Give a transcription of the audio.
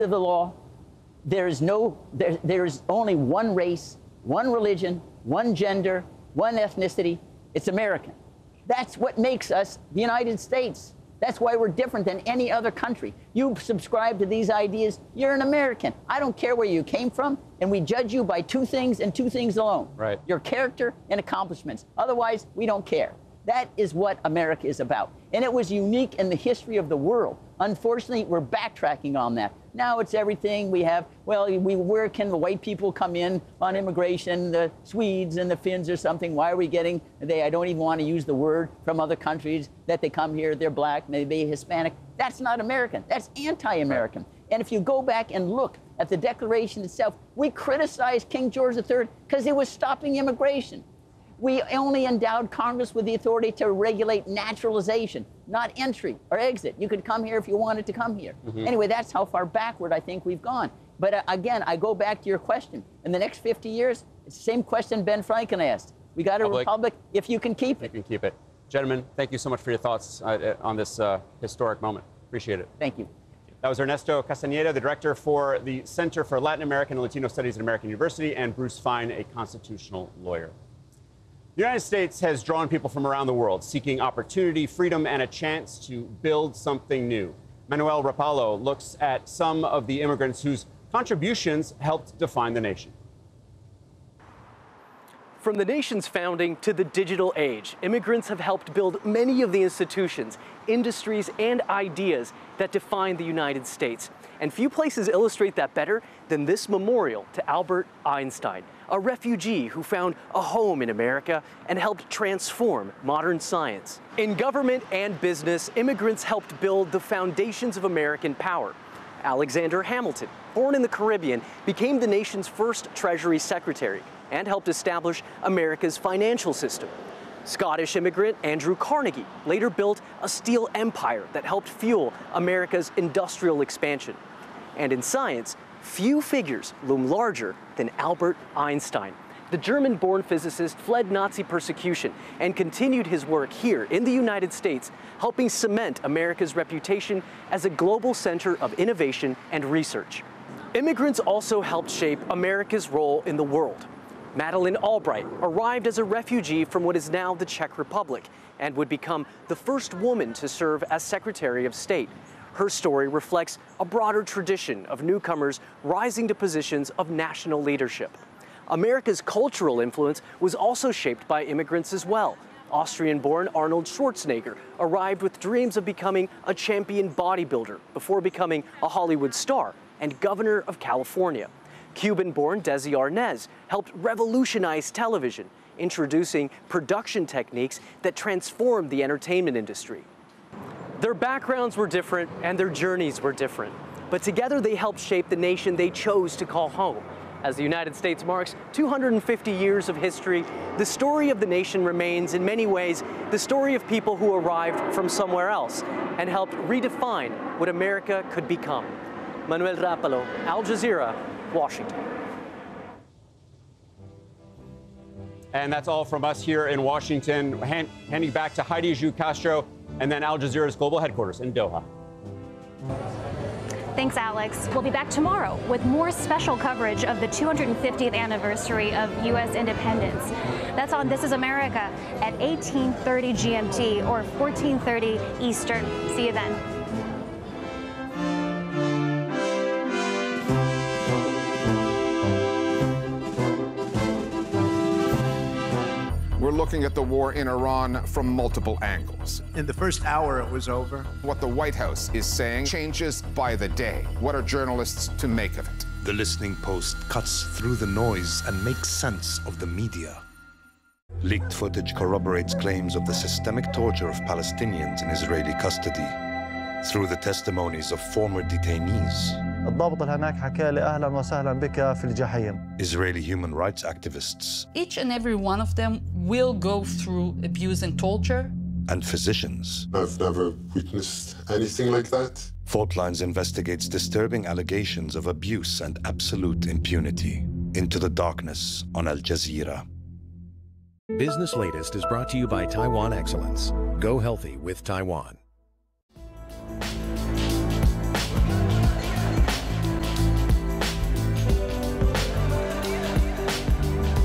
of the law, there is only one race, one religion, one gender, one ethnicity. It's American. That's what makes us the United States. That's why we're different than any other country. You subscribe to these ideas, you're an American. I don't care where you came from, and we judge you by two things and two things alone. Right. Your character and accomplishments. Otherwise, we don't care. That is what America is about. And it was unique in the history of the world. Unfortunately, we're backtracking on that. Now it's everything we have. Well, where can the white people come in on immigration, the Swedes and the Finns or something? Why are we getting, I don't even want to use the word, from other countries that they come here, they're black, maybe Hispanic. That's not American. That's anti-American. And if you go back and look at the Declaration itself, we criticized King George III because it was stopping immigration. We only endowed Congress with the authority to regulate naturalization, not entry or exit. You could come here if you wanted to come here. Anyway, that's how far backward I think we've gone. But again, I go back to your question. In the next 50 years, it's the same question Ben Franklin asked. We got a republic if you can keep it. You can keep it. Gentlemen, thank you so much for your thoughts on this historic moment. Appreciate it. Thank you. That was Ernesto Castañeda, the director for the Center for Latin American and Latino Studies at American University, and Bruce Fein, a constitutional lawyer. The United States has drawn people from around the world seeking opportunity, freedom, and a chance to build something new. Manuel Rapallo looks at some of the immigrants whose contributions helped define the nation. From the nation's founding to the digital age, immigrants have helped build many of the institutions, industries, and ideas that define the United States. And few places illustrate that better than this memorial to Albert Einstein, a refugee who found a home in America and helped transform modern science. In government and business, immigrants helped build the foundations of American power. Alexander Hamilton, born in the Caribbean, became the nation's first Treasury Secretary and helped establish America's financial system. Scottish immigrant Andrew Carnegie later built a steel empire that helped fuel America's industrial expansion. And in science, few figures loom larger than Albert Einstein. The German-born physicist fled Nazi persecution and continued his work here in the United States, helping cement America's reputation as a global center of innovation and research. Immigrants also helped shape America's role in the world. Madeleine Albright arrived as a refugee from what is now the Czech Republic and would become the first woman to serve as Secretary of State. Her story reflects a broader tradition of newcomers rising to positions of national leadership. America's cultural influence was also shaped by immigrants as well. Austrian-born Arnold Schwarzenegger arrived with dreams of becoming a champion bodybuilder before becoming a Hollywood star and governor of California. Cuban-born Desi Arnaz helped revolutionize television, introducing production techniques that transformed the entertainment industry. Their backgrounds were different and their journeys were different, but together they helped shape the nation they chose to call home. As the United States marks 250 years of history, the story of the nation remains in many ways the story of people who arrived from somewhere else and helped redefine what America could become. Manuel Rapallo, Al Jazeera, Washington. And that's all from us here in Washington. Handing back to Heidi Zhu Castro and then Al Jazeera's global headquarters in Doha. Thanks, Alex. We'll be back tomorrow with more special coverage of the 250th anniversary of U.S. independence. That's on This Is America at 18:30 GMT or 14:30 Eastern. See you then. We're looking at the war in Iran from multiple angles. In the first hour, it was over. What the White House is saying changes by the day. What are journalists to make of it? The Listening Post cuts through the noise and makes sense of the media. Leaked footage corroborates claims of the systemic torture of Palestinians in Israeli custody through the testimonies of former detainees. الضابط اللي هناك حكى لي أهلا وسهلا بك في الجحيم. Israeli human rights activists. Each and every one of them will go through abuse and torture. And physicians. I've never witnessed anything like that. Fault Lines investigates disturbing allegations of abuse and absolute impunity. Into the darkness on Al Jazeera. Business Latest is brought to you by Taiwan Excellence. Go healthy with Taiwan.